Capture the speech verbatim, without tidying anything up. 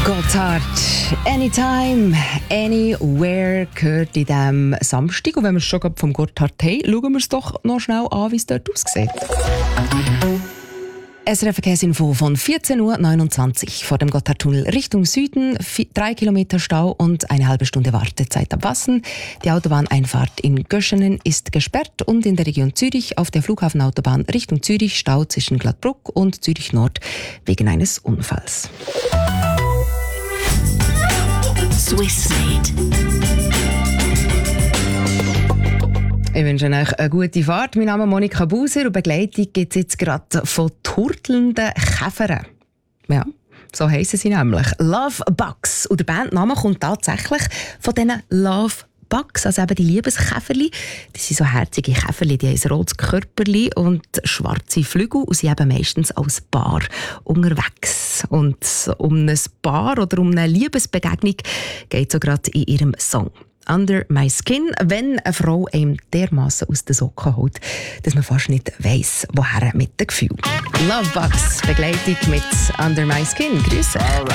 Gotthard, Anytime, Anywhere gehört in diesem Samstag. Und wenn wir es schon vom Gotthard haben, schauen wir es doch noch schnell an, wie es dort aussieht. S R F-Verkehrsinfo von vierzehn Uhr neunundzwanzig vor dem Gotthardtunnel Richtung Süden. Drei Kilometer Stau und eine halbe Stunde Wartezeit am Wassen. Die Autobahneinfahrt in Göschenen ist gesperrt und in der Region Zürich auf der Flughafenautobahn Richtung Zürich Stau zwischen Gladbruck und Zürich Nord wegen eines Unfalls. Swissmade. Ich wünsche euch eine gute Fahrt. Mein Name ist Monika Buser und Begleitung gibt es jetzt gerade von turtelnden Käfern. Ja, so heissen sie nämlich. Love Bugs. Und der Bandname kommt tatsächlich von diesen Love Bugs, also eben die Liebeskäferli. Das sind so herzige Käferli, die haben ein rotes Körperli und schwarze Flügel und sind eben meistens als Paar unterwegs. Und um ein Paar oder um eine Liebesbegegnung geht es so gerade in ihrem Song «Under My Skin», wenn eine Frau einem dermassen aus den Socken holt, dass man fast nicht weiss, woher mit dem Gefühl. Love Bugs, Begleitung mit «Under My Skin». Grüße.